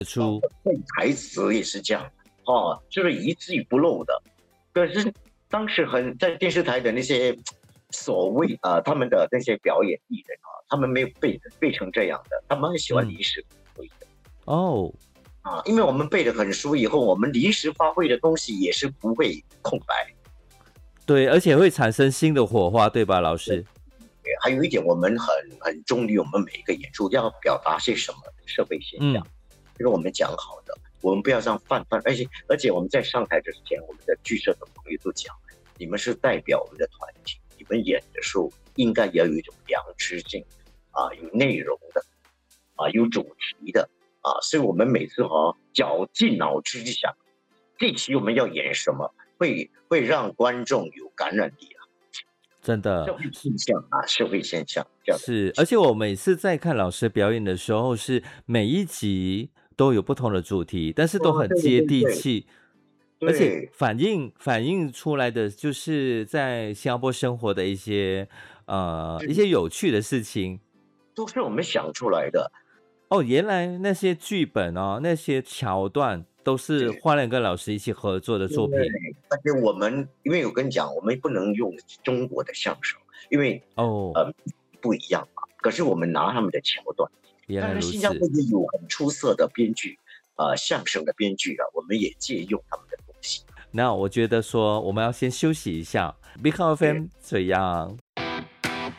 背台词也是这样，就是一字不漏的。可是当时在电视台的那些所谓他们的那些表演艺人他们没有背成这样的，他们很喜欢临时发挥的。因为我们背得很熟以后，我们临时发挥的东西也是不会空白。 对，而且会产生新的火花，对吧，老师？ 还有一点，我们很忠于我们每一个演出要表达些什么社会现象，就是我们讲好的，我们不要让而且我们在上台之前，我们的剧社的朋友都讲，你们是代表我们的团体，你们演的时候应该要有一种良知性有内容的有主题的所以我们每次绞尽脑汁去想，这期我们要演什么，会让观众有感染力真的， 社会现象是，而且我每次在看老师表演的时候，是每一集都有不同的主题，但是都很接地气，而且反映出来的就是在新加坡生活的一些有趣的事情， 都是我们想出来的。 原来那些剧本那些桥段都是花莲跟老师一起合作的作品。 而且因为我跟你讲，我们不能用中国的相声，因为不一样嘛。可是我们拿他们的桥段， 原来如此。 新加坡也有很出色的编剧相声的编剧我们也借用他们的东西。 那我觉得说我们要先休息一下，Big FM 这样。